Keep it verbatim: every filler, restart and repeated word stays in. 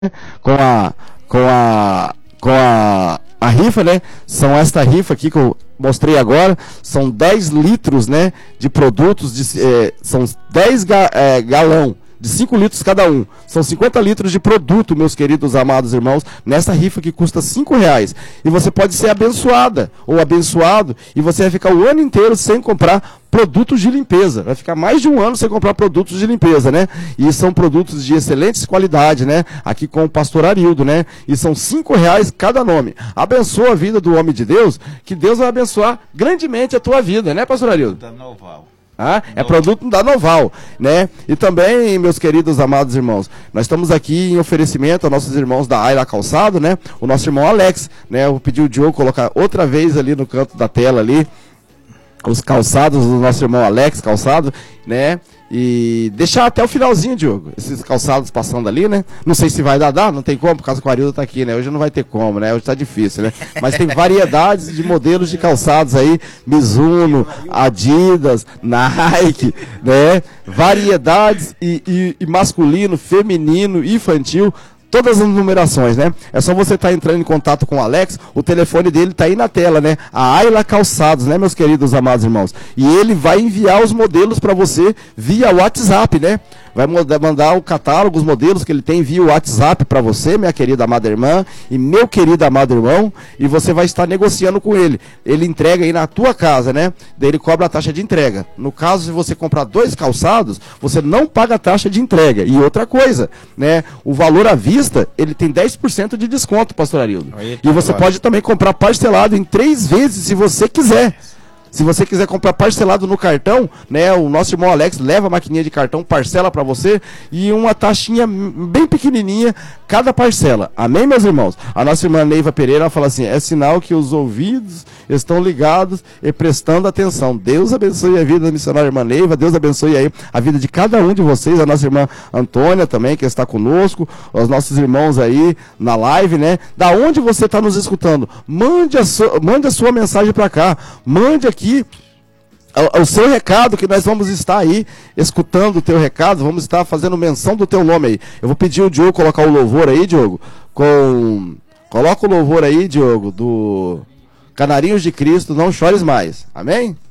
com a com a com a, a rifa, né? São esta rifa aqui que eu mostrei agora, são dez litros, né, de produtos, de, é, são dez ga, é, galão de cinco litros cada um. São cinquenta litros de produto, meus queridos amados irmãos, nessa rifa que custa cinco reais. E você pode ser abençoada ou abençoado e você vai ficar o ano inteiro sem comprar produtos de limpeza. Vai ficar mais de um ano sem comprar produtos de limpeza, né? E são produtos de excelente qualidade, né? Aqui com o pastor Arildo, né? E são cinco reais cada nome. Abençoa a vida do homem de Deus, que Deus vai abençoar grandemente a tua vida, né, pastor Arildo? Da Noval. Ah, é produto da Noval, né? E também, meus queridos amados irmãos, nós estamos aqui em oferecimento aos nossos irmãos da Ayla Calçado, né? O nosso irmão Alex, né? Eu vou pedir o Diogo colocar outra vez ali no canto da tela ali os calçados do nosso irmão Alex Calçado, né? E deixar até o finalzinho, Diogo, esses calçados passando ali, né? Não sei se vai dar, dar, não tem como, por causa que o Arildo tá aqui, né? Hoje não vai ter como, né? Hoje tá difícil, né? Mas tem variedades de modelos de calçados aí, Mizuno, Adidas, Nike, né? Variedades e, e, e masculino, feminino, infantil, todas as numerações, né? É só você estar tá entrando em contato com o Alex, o telefone dele tá aí na tela, né? A Ayla Calçados, né, meus queridos amados irmãos? E ele vai enviar os modelos para você via WhatsApp, né? Vai mandar o catálogo, os modelos que ele tem via WhatsApp para você, minha querida amada irmã e meu querido amado irmão, e você vai estar negociando com ele. Ele entrega aí na tua casa, né? Daí ele cobra a taxa de entrega. No caso, se você comprar dois calçados, você não paga a taxa de entrega. E outra coisa, né? O valor à vista, ele tem dez por cento de desconto, pastor Arildo. Aí, tá, e você claro. Pode também comprar parcelado em três vezes, se você quiser. Se você quiser comprar parcelado no cartão, né, o nosso irmão Alex leva a maquininha de cartão, parcela para você e uma taxinha bem pequenininha cada parcela. Amém, meus irmãos? A nossa irmã Neiva Pereira fala assim, é sinal que os ouvidos estão ligados e prestando atenção. Deus abençoe a vida da missionária irmã Neiva, Deus abençoe aí a vida de cada um de vocês, a nossa irmã Antônia também, que está conosco, os nossos irmãos aí na live, né? Da onde você está nos escutando, mande a, so, mande a sua mensagem para cá, mande aqui aqui o, o seu recado, que nós vamos estar aí escutando o teu recado, vamos estar fazendo menção do teu nome aí. Eu vou pedir o Diogo colocar o louvor aí, Diogo, com coloca o louvor aí, Diogo, do Canarinhos de Cristo, Não Chores Mais. Amém?